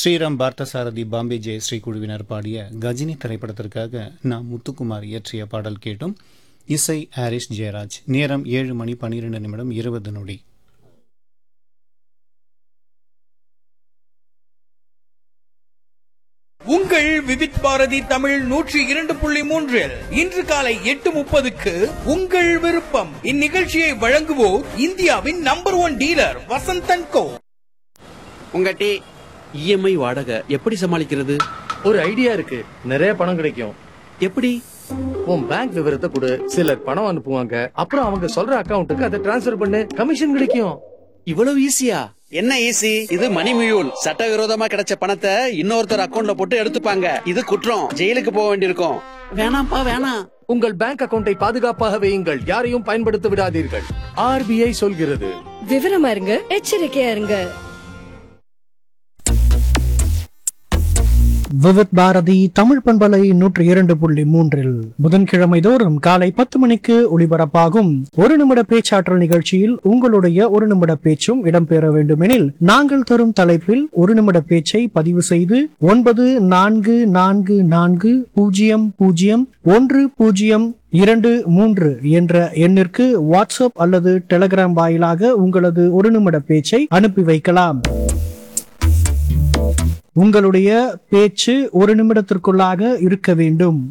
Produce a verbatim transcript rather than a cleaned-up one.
ஸ்ரீராம் பார்த்தசாரதி பாம்பே ஜெயஸ்ரீ குழுவினர் பாடிய கஜினி திரைப்படத்திற்காக நாம் முத்துக்குமார் இயற்றிய பாடல் கேட்டும். இசை ஹாரிஸ் ஜெயராஜ். நேரம் ஏழு மணி பனிரெண்டு நிமிடம் இருபது நொடி. உங்கள் விவித் பாரதி தமிழ் நூற்றி இரண்டு புள்ளி மூன்றில் இன்று காலை எட்டு முப்பதுக்கு உங்கள் விருப்பம். இந்நிகழ்ச்சியை வழங்குவோர் இந்தியாவின் நம்பர் ஒன் டீலர் வசந்தன் கோ. உங்க டீ இஎம்ஐ வாடகை எப்படி சமாளிக்கிறது? ஒரு ஐடியா இருக்கு, நிறைய பணம் கிடைக்கும். எப்படி? உன் பேங்க் விவரத்தை கொடு, சிலர் பணம் அனுப்புவாங்க, அப்புறம் அவங்க சொல்ற அக்கவுண்ட்டுக்கு அதை டிரான்ஸ்ஃபர் பண்ணு, கமிஷன் கிடைக்கும். இவ்வளவு ஈஸியா? என்ன ஈஸி? இது மணி மியூல். சட்டவிரோதமா கிடைச்ச பணத்தை இன்னொருத்தர் அக்கவுண்ட்ல போட்டு எடுத்துப்பாங்க. இது குற்றம். ஜெயிலுக்கு போக வேண்டியிருக்கும். வேணாம்ப்பா வேணாம். உங்கள் பேங்க் அக்கவுண்டை பாதுகாப்பாக வையுங்கள், யாரையும் பயன்படுத்த விடாதீர்கள். ஆர்பிஐ சொல்கிறது. விவரமா இருங்க, எச்சரிக்கையா இருங்க. விவித் பாரதி தமிழ் பண்பலை நூற்றி இரண்டு புள்ளி மூன்றில் புதன்கிழமை தோறும் காலை பத்து மணிக்கு ஒளிபரப்பாகும் ஒரு நிமிட பேச்சாற்றல் நிகழ்ச்சியில் உங்களுடைய ஒரு நிமிட பேச்சும் இடம்பெற வேண்டுமெனில் நாங்கள் தரும் தலைப்பில் ஒரு நிமிட பேச்சை பதிவு செய்து ஒன்பது நான்கு நான்கு நான்கு பூஜ்ஜியம் பூஜ்ஜியம் ஒன்று பூஜ்ஜியம் இரண்டு மூன்று என்ற எண்ணிற்கு வாட்ஸ்அப் அல்லது டெலிகிராம் வாயிலாக உங்களது ஒரு நிமிட பேச்சை அனுப்பி வைக்கலாம். உங்களுடைய பேச்சு ஒரு நிமிடத்திற்குள்ளாக இருக்க வேண்டும்.